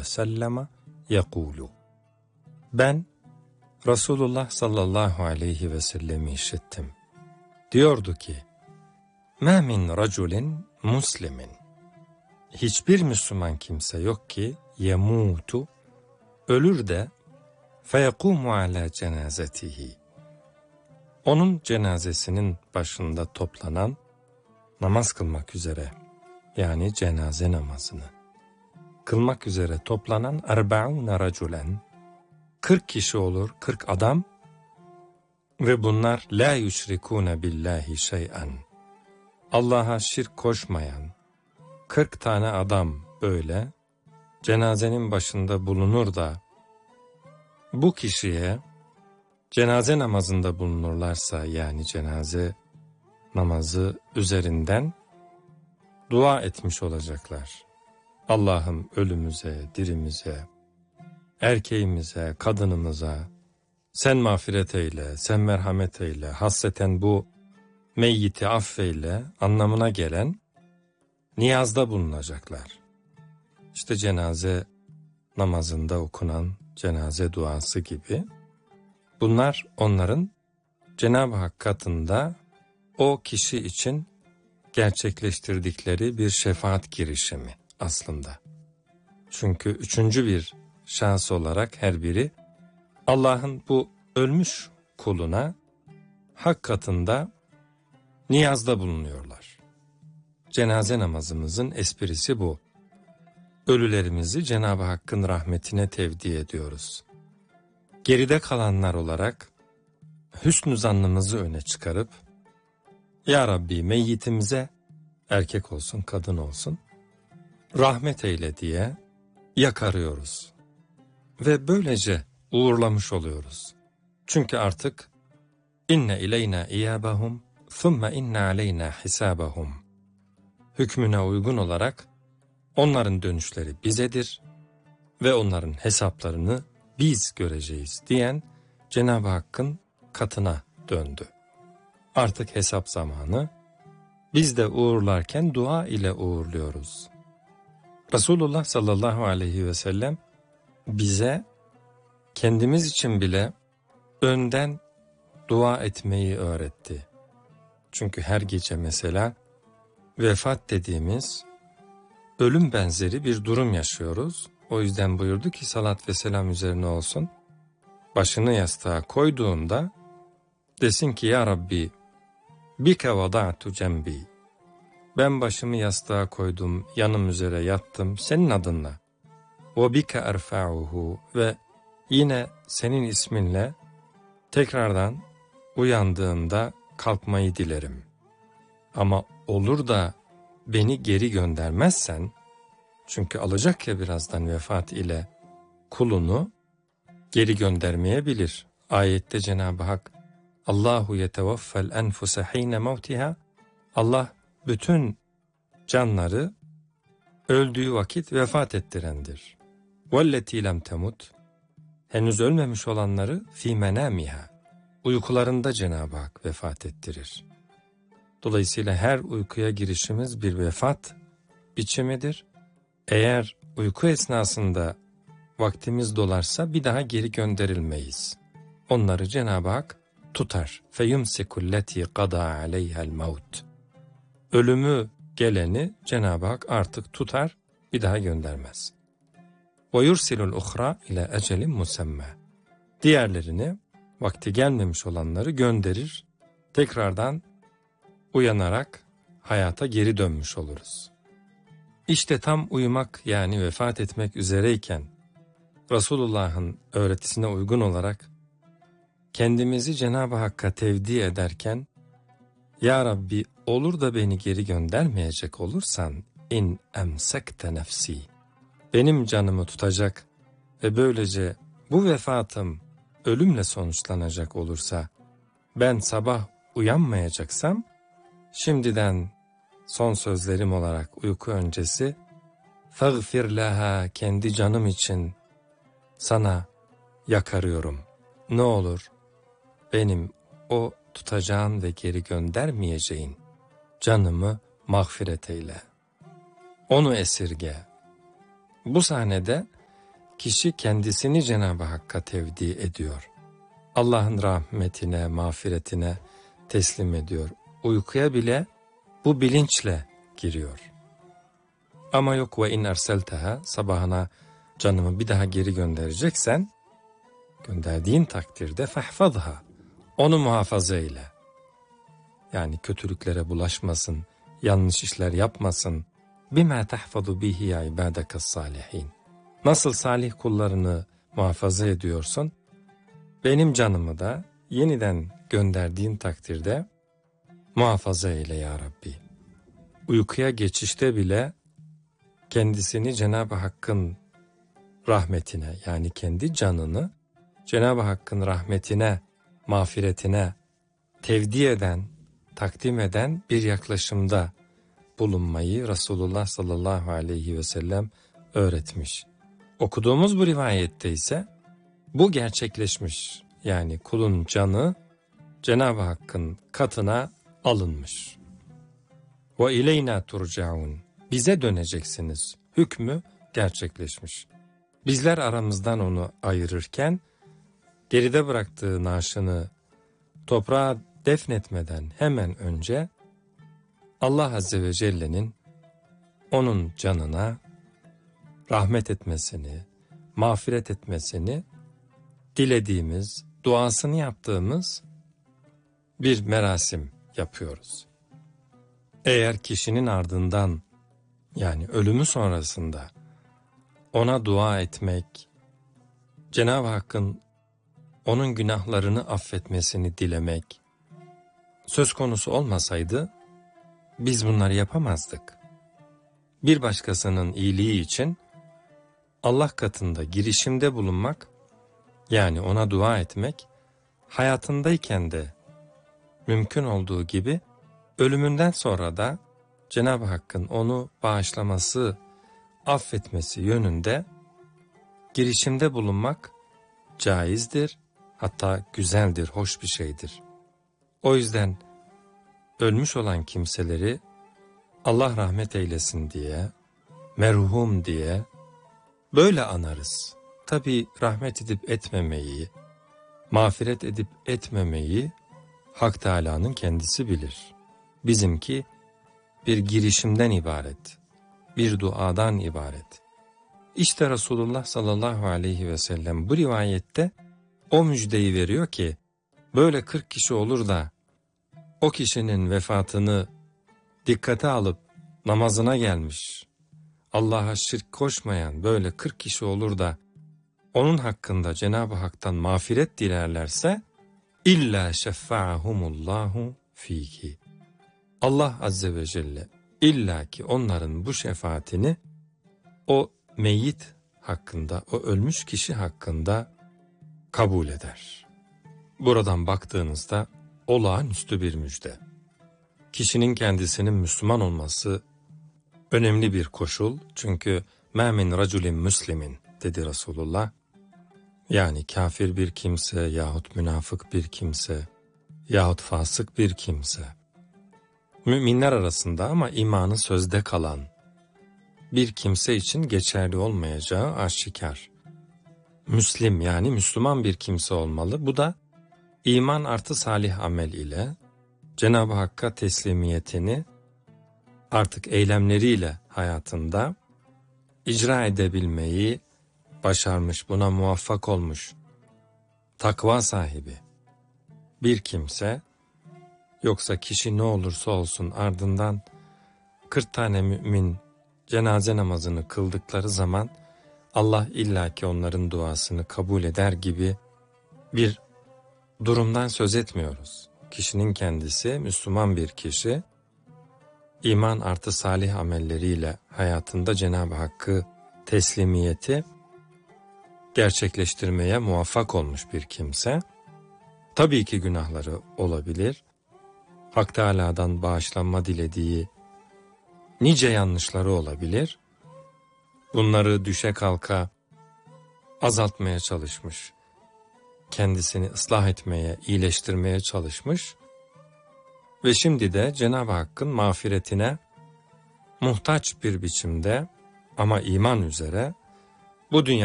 وسلم يقول. Ben Resulullah sallallahu aleyhi ve sellem'i işittim. Diyordu ki, مَا مِنْ رَجُلٍ مُسْلِمٍ. Hiçbir Müslüman kimse yok ki yemutu, ölür de feyekumu ala cenazetihi. Onun cenazesinin başında toplanan, namaz kılmak üzere, yani cenaze namazını kılmak üzere toplanan 40 raculen, 40 kişi olur, 40 adam ve bunlar la yüşrikûne billahi şey'en, Allah'a şirk koşmayan 40 tane adam böyle cenazenin başında bulunur da bu kişiye cenaze namazında bulunurlarsa, yani cenaze namazı üzerinden dua etmiş olacaklar. Allah'ım ölümüze, dirimize, erkeğimize, kadınımıza sen mağfiret eyle, sen merhamet eyle, hasreten bu meyyiti affeyle anlamına gelen niyazda bulunacaklar. İşte cenaze namazında okunan cenaze duası gibi. Bunlar onların Cenab-ı Hak katında o kişi için gerçekleştirdikleri bir şefaat girişimi aslında. Çünkü üçüncü bir şans olarak her biri Allah'ın bu ölmüş kuluna Hak katında niyazda bulunuyorlar. Cenaze namazımızın esprisi bu. Ölülerimizi Cenab-ı Hakk'ın rahmetine tevdi ediyoruz. Geride kalanlar olarak hüsnü zannımızı öne çıkarıp, Ya Rabbi meyyitimize, erkek olsun kadın olsun, rahmet eyle diye yakarıyoruz. Ve böylece uğurlamış oluyoruz. Çünkü artık inne ileyna iyabahum thumme inne aleyna hisabahum hükmüne uygun olarak onların dönüşleri bizedir ve onların hesaplarını biz göreceğiz diyen Cenab-ı Hakk'ın katına döndü. Artık hesap zamanı, biz de uğurlarken dua ile uğurluyoruz. Resulullah sallallahu aleyhi ve sellem bize kendimiz için bile önden dua etmeyi öğretti. Çünkü her gece mesela vefat dediğimiz ölüm benzeri bir durum yaşıyoruz. O yüzden buyurdu ki salat ve selam üzerine olsun. Başını yastığa koyduğunda desin ki Ya Rabbi bike vada'tu cembi. Ben başımı yastığa koydum, yanım üzere yattım senin adınla. Ve bike erfa'uhu ve yine senin isminle tekrardan uyandığımda kalkmayı dilerim. Ama olur da beni geri göndermezsen, çünkü alacak ya birazdan vefat ile kulunu geri göndermeyebilir. Ayette Cenab-ı Hak Allahu yetevaffel enfuse hine mevtiha, Allah bütün canları öldüğü vakit vefat ettirendir. Velleti lem temut, henüz ölmemiş olanları fi menamiha, uykularında Cenab-ı Hak vefat ettirir. Dolayısıyla her uykuya girişimiz bir vefat biçimidir. Eğer uyku esnasında vaktimiz dolarsa bir daha geri gönderilmeyiz. Onları Cenab-ı Hak tutar. Feyumsikulleti qada aleyhel maut. Ölümü geleni Cenab-ı Hak artık tutar, bir daha göndermez. Ve yursilul uhra ile ecelin musemma. Diğerlerini, vakti gelmemiş olanları gönderir, tekrardan uyanarak hayata geri dönmüş oluruz. İşte tam uyumak, yani vefat etmek üzereyken Resulullah'ın öğretisine uygun olarak kendimizi Cenab-ı Hakk'a tevdi ederken, Ya Rabbi olur da beni geri göndermeyecek olursan in emsekte nefsi, benim canımı tutacak ve böylece bu vefatım ölümle sonuçlanacak olursa, ben sabah uyanmayacaksam, şimdiden son sözlerim olarak uyku öncesi, فَغْفِرْ لَهَا, kendi canım için sana yakarıyorum. Ne olur benim o tutacağın ve geri göndermeyeceğin canımı mağfiret eyle. Onu esirge. Bu sahnede kişi kendisini Cenab-ı Hakk'a tevdi ediyor. Allah'ın rahmetine, mağfiretine teslim ediyor. Uykuya bile bu bilinçle giriyor. Ama yok ve in erselteha, sabahına canımı bir daha geri göndereceksen, gönderdiğin takdirde fahfazha, onu muhafaza eyle. Yani kötülüklere bulaşmasın, yanlış işler yapmasın. Bima tahfazu bihi ya ibadakas salihin. Nasıl salih kullarını muhafaza ediyorsun, benim canımı da yeniden gönderdiğin takdirde muhafaza eyle ya Rabbi. Uykuya geçişte bile kendisini Cenab-ı Hakk'ın rahmetine, yani kendi canını Cenab-ı Hakk'ın rahmetine, mağfiretine tevdi eden, takdim eden bir yaklaşımda bulunmayı Resulullah sallallahu aleyhi ve sellem öğretmiş. Okuduğumuz bu rivayette ise bu gerçekleşmiş. Yani kulun canı Cenab-ı Hakk'ın katına alınmış. Ve ileyna turcaun. Bize döneceksiniz. Hükmü gerçekleşmiş. Bizler aramızdan onu ayırırken geride bıraktığı naaşını toprağa defnetmeden hemen önce Allah Azze ve Celle'nin onun canına rahmet etmesini, mağfiret etmesini dilediğimiz, duasını yaptığımız bir merasim yapıyoruz. Eğer kişinin ardından, yani ölümü sonrasında ona dua etmek, Cenab-ı Hakk'ın onun günahlarını affetmesini dilemek söz konusu olmasaydı biz bunları yapamazdık. Bir başkasının iyiliği için Allah katında girişimde bulunmak, yani ona dua etmek, hayatındayken de mümkün olduğu gibi ölümünden sonra da Cenab-ı Hakk'ın onu bağışlaması, affetmesi yönünde girişimde bulunmak caizdir, hatta güzeldir, hoş bir şeydir. O yüzden ölmüş olan kimseleri Allah rahmet eylesin diye, merhum diye böyle anarız. Tabii rahmet edip etmemeyi, mağfiret edip etmemeyi Hak Teâlâ'nın kendisi bilir. Bizimki bir girişimden ibaret, bir duadan ibaret. İşte Resulullah sallallahu aleyhi ve sellem bu rivayette o müjdeyi veriyor ki, böyle 40 kişi olur da o kişinin vefatını dikkate alıp namazına gelmiş, Allah'a şirk koşmayan böyle 40 kişi olur da onun hakkında Cenab-ı Hak'tan mağfiret dilerlerse illa şeffa'ahumullahu fihi. Allah Azze ve Celle illaki onların bu şefaatini o meyyit hakkında, o ölmüş kişi hakkında kabul eder. Buradan baktığınızda olağanüstü bir müjde. Kişinin kendisinin Müslüman olması önemli bir koşul. Çünkü مَا مِنْ رَجُلٍ مُسْلِمٍ dedi Resulullah. Yani kafir bir kimse yahut münafık bir kimse yahut fasık bir kimse, müminler arasında ama imanı sözde kalan bir kimse için geçerli olmayacağı aşikar. Müslim, yani Müslüman bir kimse olmalı. Bu da iman artı salih amel ile Cenab-ı Hakk'a teslimiyetini artık eylemleriyle hayatında icra edebilmeyi başarmış, buna muvaffak olmuş, takva sahibi bir kimse. Yoksa kişi ne olursa olsun ardından 40 tane mümin cenaze namazını kıldıkları zaman Allah illaki onların duasını kabul eder gibi bir durumdan söz etmiyoruz. Kişinin kendisi Müslüman bir kişi, iman artı salih amelleriyle hayatında Cenab-ı Hakk'ı teslimiyeti gerçekleştirmeye muvaffak olmuş bir kimse. Tabii ki günahları olabilir. Hak Teâlâ'dan bağışlanma dilediği nice yanlışları olabilir. Bunları düşe kalka azaltmaya çalışmış. Kendisini ıslah etmeye, iyileştirmeye çalışmış. Ve şimdi de Cenab-ı Hakk'ın mağfiretine muhtaç bir biçimde ama iman üzere bu dünya